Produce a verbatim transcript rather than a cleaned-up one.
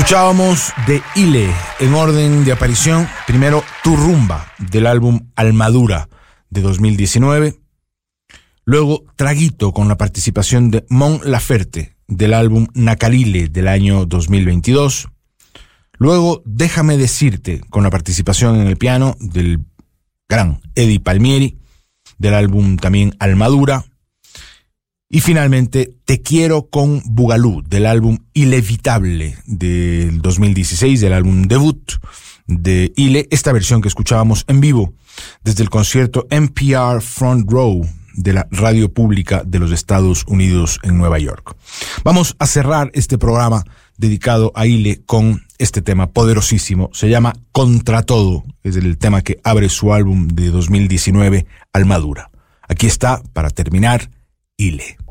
Escuchábamos de Ile, en orden de aparición, primero Tu Rumba, del álbum Almadura de dos mil diecinueve, luego Traguito, con la participación de Mon Laferte, del álbum Nacarile del año dos mil veintidós, luego Déjame Decirte, con la participación en el piano del gran Eddie Palmieri, del álbum también Almadura, y finalmente Te Quiero con Bugalú, del álbum Ilevitable del dos mil dieciséis, del álbum debut de Ile, esta versión que escuchábamos en vivo desde el concierto N P R Front Row de la radio pública de los Estados Unidos en Nueva York. Vamos a cerrar este programa dedicado a Ile con este tema poderosísimo, se llama Contra Todo, es el tema que abre su álbum de dos mil diecinueve, Almadura. Aquí está, para terminar, Ile.